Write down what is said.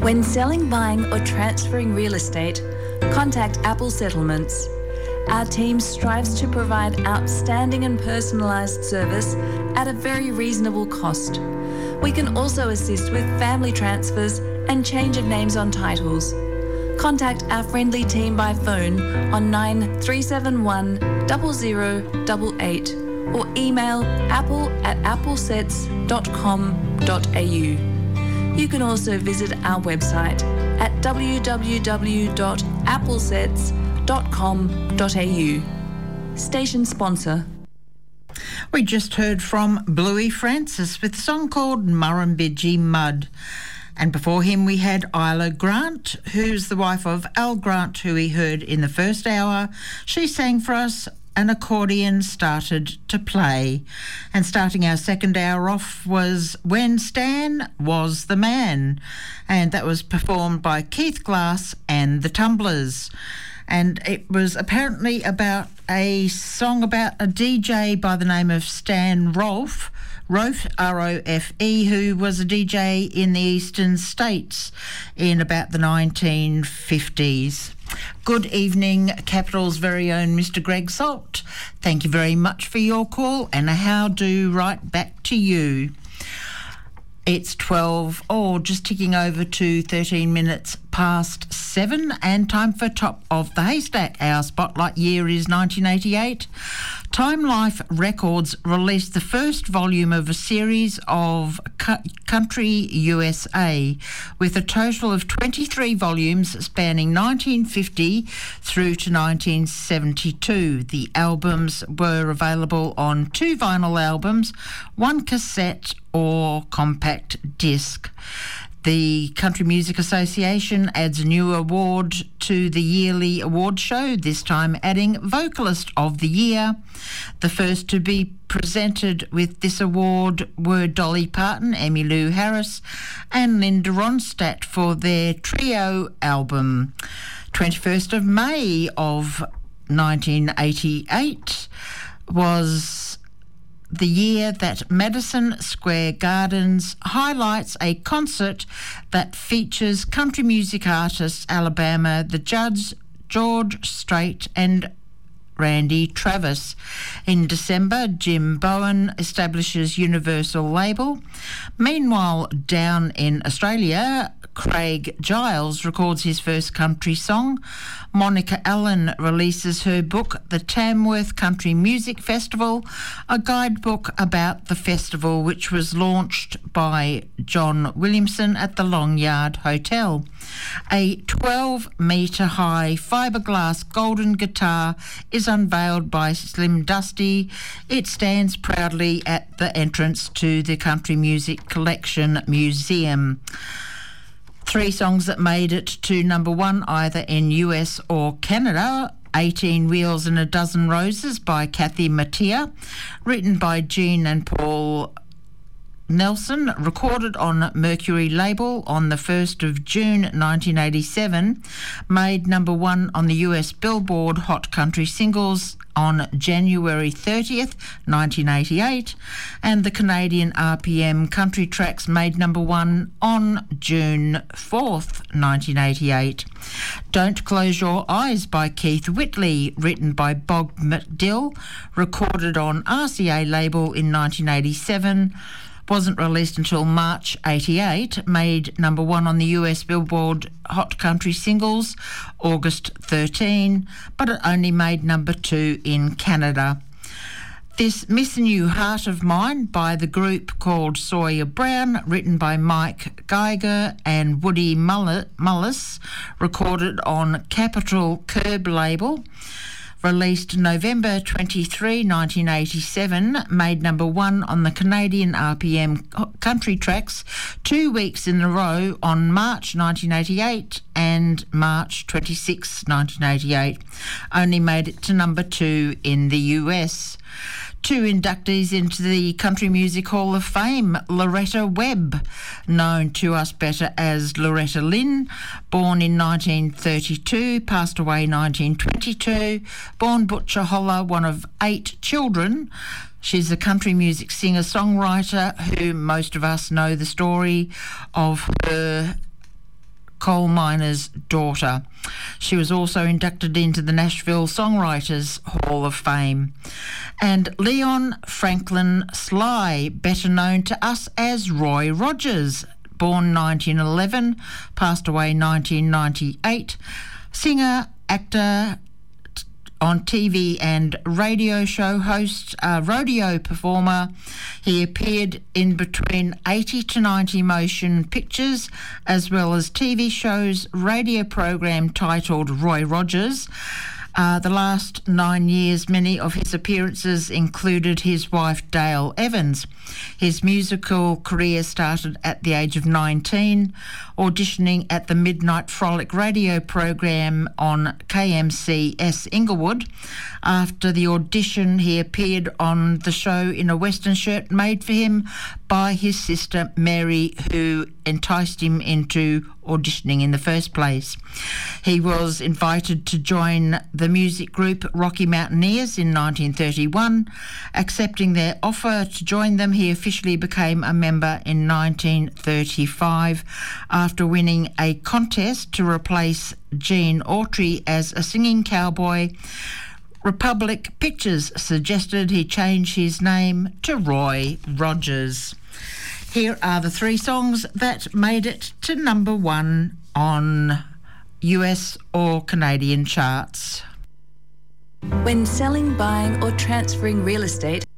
When selling, buying or transferring real estate, contact Apple Settlements. Our team strives to provide outstanding and personalised service at a very reasonable cost. We can also assist with family transfers and change of names on titles. Contact our friendly team by phone on 9371 0088 or email apple@applesets.com.au. You can also visit our website at www.applesets.com.au. Station sponsor. We just heard from Bluey Francis with a song called Murrumbidgee Mud. And before him we had Isla Grant, who's the wife of Al Grant, who we heard in the first hour. She sang for us An Accordion Started to Play. And starting our second hour off was When Stan Was the Man. And that was performed by Keith Glass and the Tumblers. And it was apparently about a song about a DJ by the name of Stan Rolfe, R-O-F-E, who was a DJ in the eastern states in about the 1950s. Good evening, Capital's very own Mr. Greg Salt. Thank you very much for your call, and a how-do right back to you. It's 12, just ticking over to 13 minutes past 7, and time for Top of the Haystack. Our spotlight year is 1988. Time Life Records released the first volume of a series of Country USA, with a total of 23 volumes spanning 1950 through to 1972. The albums were available on 2 vinyl albums, 1 cassette or compact disc. The Country Music Association adds a new award to the yearly award show, this time adding Vocalist of the Year. The first to be presented with this award were Dolly Parton, Emmylou Harris and Linda Ronstadt for their trio album. 21st of May of 1988 was the year that Madison Square Gardens highlights a concert that features country music artists Alabama the Judds, George Strait and Randy Travis. In December, Jim Bowen establishes Universal label. Meanwhile, down in Australia, Craig Giles records his first country song. Monica Allen releases her book, The Tamworth Country Music Festival, a guidebook about the festival which was launched by John Williamson at the Long Yard Hotel. A 12-metre high fiberglass golden guitar is unveiled by Slim Dusty. It stands proudly at the entrance to the Country Music Collection Museum. 3 songs that made it to number 1 either in US or Canada. 18 Wheels and a Dozen Roses by Kathy Mattea, written by Gene and Paul Nelson, recorded on Mercury label on the 1st of June 1987, made number 1 on the US Billboard Hot Country Singles on January 30th, 1988, and the Canadian RPM Country Tracks made number 1 on June 4th, 1988. Don't Close Your Eyes by Keith Whitley, written by Bob McDill, recorded on RCA label in 1987, wasn't released until March 88, made number 1 on the US Billboard Hot Country Singles August 13, but it only made number 2 in Canada. This Missin' You Heart of Mine by the group called Sawyer Brown, written by Mike Geiger and Woody Mullis, recorded on Capitol Curb label. Released November 23, 1987, made number 1 on the Canadian RPM Country Tracks 2 weeks in a row on March 1988 and March 26, 1988. Only made it to number 2 in the US. 2 inductees into the Country Music Hall of Fame. Loretta Webb, known to us better as Loretta Lynn, born in 1932, passed away 1922, born Butcher Holler, one of 8 children. She's a country music singer-songwriter who most of us know the story of her coal miner's daughter. She was also inducted into the Nashville Songwriters Hall of Fame. And Leon Franklin Sly, better known to us as Roy Rogers, born 1911, passed away 1998, singer, actor, on TV and radio show host, rodeo performer. He appeared in between 80 to 90 motion pictures, as well as TV shows, radio program titled Roy Rogers. The last 9 years, many of his appearances included his wife Dale Evans. His musical career started at the age of 19, auditioning at the Midnight Frolic radio program on KMCS Inglewood. After the audition, he appeared on the show in a western shirt made for him by his sister Mary, who enticed him into auditioning in the first place. He was invited to join the music group Rocky Mountaineers in 1931. Accepting their offer to join them, he officially became a member in 1935 after winning a contest to replace Gene Autry as a singing cowboy. Republic Pictures suggested he change his name to Roy Rogers. Here are the three songs that made it to number one on US or Canadian charts. When selling, buying or transferring real estate,